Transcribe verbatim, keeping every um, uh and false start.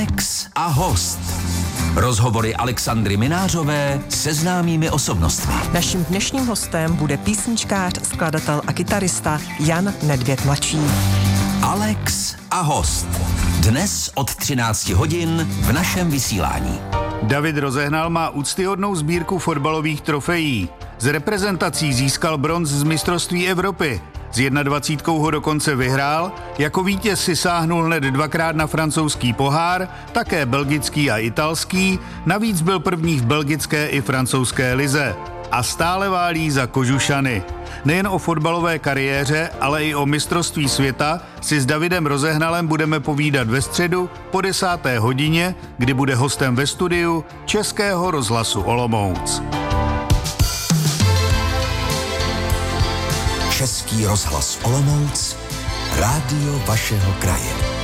Alex a host. Rozhovory Alexandry Minářové se známými osobnostmi. Naším dnešním hostem bude písničkář, skladatel a kytarista Jan Nedvěd mladší. Alex a host. Dnes od třinácti hodin v našem vysílání. David Rozehnal má úctyhodnou sbírku fotbalových trofejí. Z reprezentací získal bronz z mistrovství Evropy. S dvacítkou jednou ho dokonce vyhrál, jako vítěz si sáhnul hned dvakrát na francouzský pohár, také belgický a italský, navíc byl první v belgické i francouzské lize. A stále válí za Kožušany. Nejen o fotbalové kariéře, ale i o mistrovství světa si s Davidem Rozehnalem budeme povídat ve středu po desáté hodině, kdy bude hostem ve studiu Českého rozhlasu Olomouc. Český rozhlas Olomouc, rádio vašeho kraje.